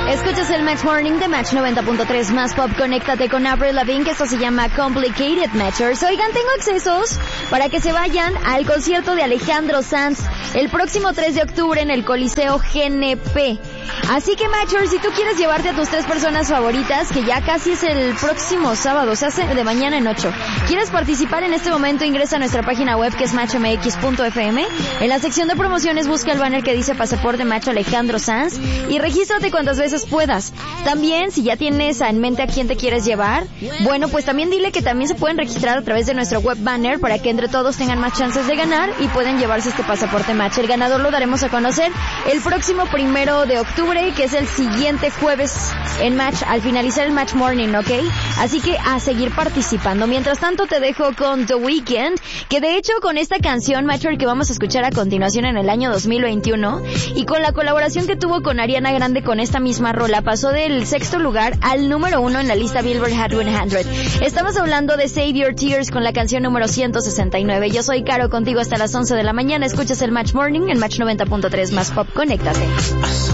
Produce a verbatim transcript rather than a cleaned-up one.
Escuchas el Match Morning de Match noventa punto tres más pop. Conéctate con Avril Lavigne, que esto se llama Complicated Matchers. Oigan, tengo accesos para que se vayan al concierto de Alejandro Sanz el próximo tres de octubre en el Coliseo G N P. Así que, Matchers, si tú quieres llevarte a tus tres personas favoritas, que ya casi es el próximo sábado, o sea, de mañana en ocho, ¿quieres participar en este momento? Ingresa a nuestra página web, que es match m x punto f m. En la sección de promociones busca el banner que dice Pasaporte Match Alejandro Sanz y regístrate cuantas veces puedas. También, si ya tienes en mente a quién te quieres llevar, bueno, pues también dile que también se pueden registrar a través de nuestro web banner para que entre todos tengan más chances de ganar y pueden llevarse este Pasaporte Match. El ganador lo daremos a conocer el próximo primero de octubre, que es el siguiente jueves en Match, al finalizar el Match Morning, ¿ok? Así que a seguir participando. Mientras tanto, te dejo con The Weeknd, que de hecho con esta canción, Matcher, que vamos a escuchar a continuación en el año dos mil veintiuno, y con la colaboración que tuvo con Ariana Grande con esta misma rola, pasó del sexto lugar al número uno en la lista Billboard Hot cien. Estamos hablando de Save Your Tears con la canción número ciento sesenta y nueve. Yo soy Caro, contigo hasta las once de la mañana. Escuchas el Match Morning en Match noventa punto tres más pop. Conéctate.